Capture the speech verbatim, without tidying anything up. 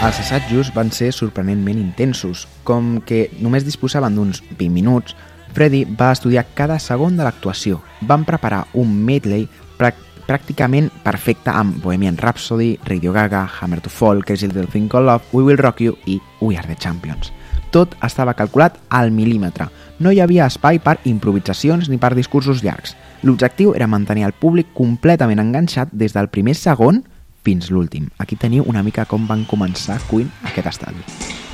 Els assajos van ser sorprenentment intensos. Com que només disposaven d'uns vint minuts, Freddie va estudiar cada segon de l'actuació. Van preparar un medley pràcticament perfecte amb Bohemian Rhapsody, Radio Gaga, Hammer to Fall, Crazy Little Thing Called Love, We Will Rock You i We Are the Champions. Tot estava calculat al mil·límetre. No hi havia espai per improvisacions ni per discursos llargs. L'objectiu era mantenir el públic completament enganxat des del primer segon fins l'últim. Aquí teniu una mica com van començar Queen aquest estadi.